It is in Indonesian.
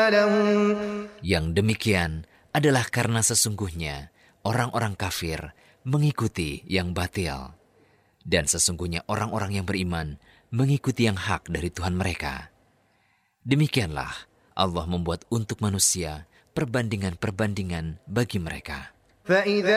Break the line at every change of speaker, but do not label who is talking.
لهم.
Yang demikian adalah karena sesungguhnya orang-orang kafir mengikuti yang batil. Dan sesungguhnya orang-orang yang beriman mengikuti yang hak dari Tuhan mereka. Demikianlah Allah membuat untuk manusia perbandingan-perbandingan bagi mereka.
فإذا